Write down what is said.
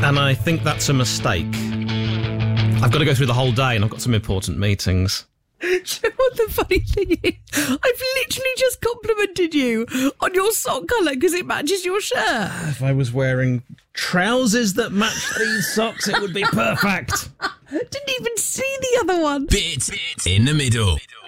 And I think that's a mistake. I've got to go through the whole day and I've got some important meetings. Do you know what the funny thing is? I've literally just complimented you on your sock colour because it matches your shirt. If I was wearing trousers that match these socks, it would be perfect. Didn't even see the other one. Bits in the middle.